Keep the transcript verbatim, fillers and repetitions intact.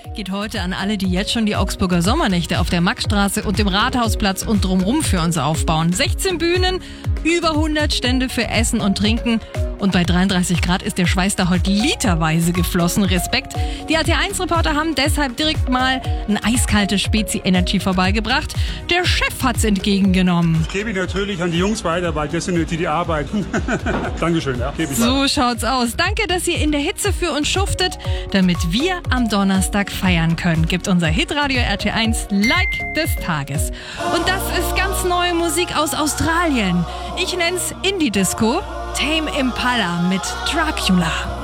Geht heute an alle, die jetzt schon die Augsburger Sommernächte auf der Maxstraße und dem Rathausplatz und drumrum für uns aufbauen. sechzehn Bühnen, über hundert Stände für Essen und Trinken. Und bei dreiunddreißig Grad ist der Schweiß da heute literweise geflossen. Respekt. Die A T eins Reporter haben deshalb direkt mal ein eiskaltes Spezi Energy vorbeigebracht. Der Chef hat's entgegengenommen. Ich gebe ihn natürlich an die Jungs weiter, weil das sind die, die arbeiten. Dankeschön, ja. Gebe ich So weiter. schaut's aus. Danke, dass ihr in der Hitze für uns schuftet, damit wir am Donnerstag feiern können. Gibt unser Hitradio R T eins Like des Tages. Und das ist ganz neue Musik aus Australien. Ich nenn's Indie Disco. Tame Impala mit Dracula.